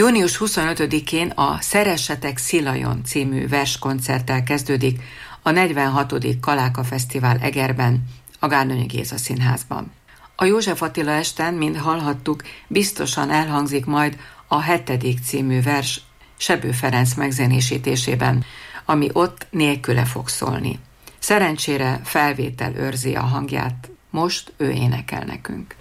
Június 25-én a Szeressetek Szilajon című verskoncerttel kezdődik a 46. Kaláka Fesztivál Egerben, a Gárdonyi Géza Színházban. A József Attila esten, mint hallhattuk, biztosan elhangzik majd a 7. című vers Sebő Ferenc megzenésítésében, ami ott nélküle fog szólni. Szerencsére felvétel őrzi a hangját, most ő énekel nekünk.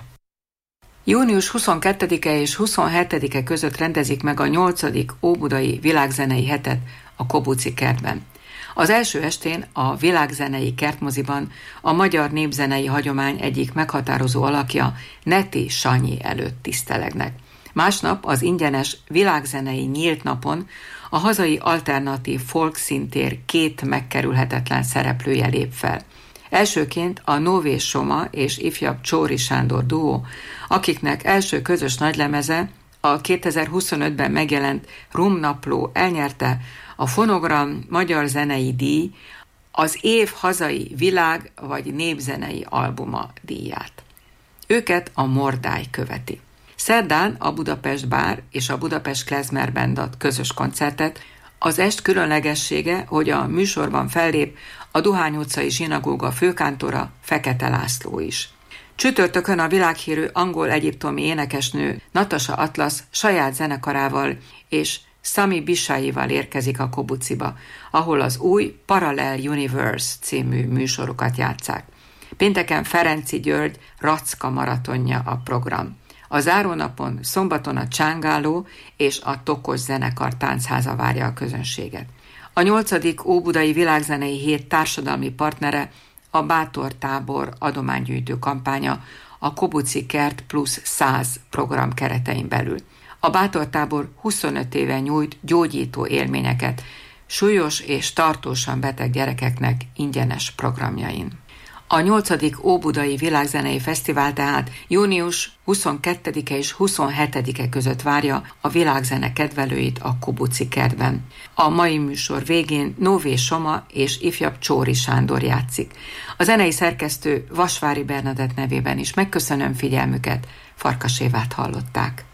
Június 22-e és 27-e között rendezik meg a 8. Óbudai Világzenei Hetet a Kobuci Kertben. Az első estén a Világzenei Kertmoziban a magyar népzenei hagyomány egyik meghatározó alakja, Neti Sanyi előtt tisztelegnek. Másnap az ingyenes Világzenei Nyílt Napon a hazai alternatív folk színtér 2 megkerülhetetlen szereplője lép fel. Elsőként a Nové Soma és ifjabb Csóri Sándor duó, akiknek első közös nagylemeze, a 2025-ben megjelent Rumnapló elnyerte a Fonogram Magyar Zenei Díj, az év hazai világ- vagy népzenei albuma díját. Őket a Mordály követi. Szerdán a Budapest Bár és a Budapest Klezmer Band ad közös koncertet. Az est különlegessége, hogy a műsorban fellép a Dohány utcai zsinagóga főkántora, Fekete László is. Csütörtökön a világhírű angol-egyiptomi énekesnő Natasha Atlas saját zenekarával és Sami Bisaival érkezik a Kobuciba, ahol az új Parallel Universe című műsorokat játsszák. Pénteken Ferenci György Racka maratonja a program. A zárónapon szombaton a Csángáló és a Tokos zenekar táncháza várja a közönséget. A 8. Óbudai Világzenei Hét társadalmi partnere a Bátor Tábor adománygyűjtő kampánya a Kobuci Kert plusz 100 program keretein belül. A Bátor Tábor 25 éve nyújt gyógyító élményeket súlyos és tartósan beteg gyerekeknek ingyenes programjain. A 8. Óbudai Világzenei Fesztivál tehát június 22-e és 27-e között várja a világzene kedvelőit a Kobuci Kertben. A mai műsor végén Nové Soma és ifjabb Csóri Sándor játszik. A zenei szerkesztő Vasvári Bernadett nevében is megköszönöm figyelmüket, Farkas Évát hallották.